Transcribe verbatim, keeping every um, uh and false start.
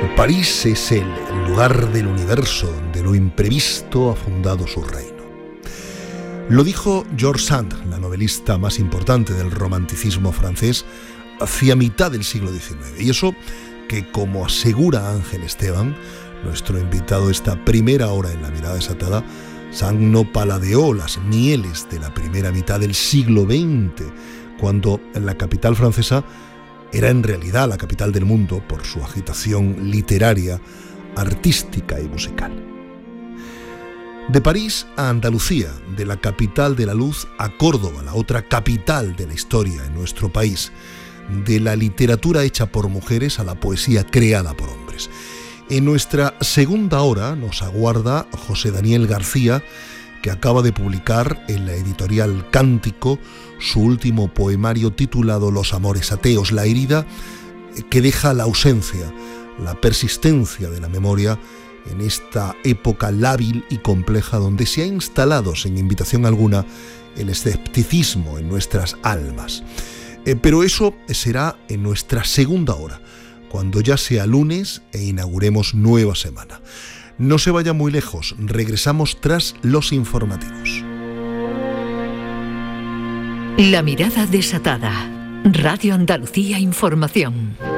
París es el lugar del universo donde lo imprevisto ha fundado su reino. Lo dijo George Sand, la novelista más importante del romanticismo francés, hacia mitad del siglo diecinueve. Y eso que, como asegura Ángel Esteban, nuestro invitado esta primera hora en La Mirada Desatada, Sand no paladeó las mieles de la primera mitad del siglo veinte, cuando la capital francesa era en realidad la capital del mundo por su agitación literaria, artística y musical. De París a Andalucía, de la capital de la luz a Córdoba, la otra capital de la historia en nuestro país, de la literatura hecha por mujeres a la poesía creada por hombres. En nuestra segunda hora nos aguarda José Daniel García, que acaba de publicar en la editorial Cántico su último poemario titulado Los amores ateos, la herida que deja la ausencia, la persistencia de la memoria en esta época lábil y compleja donde se ha instalado sin invitación alguna el escepticismo en nuestras almas. Eh, pero eso será en nuestra segunda hora, cuando ya sea lunes e inauguremos nueva semana. No se vaya muy lejos, regresamos tras los informativos. La Mirada Desatada. Radio Andalucía Información.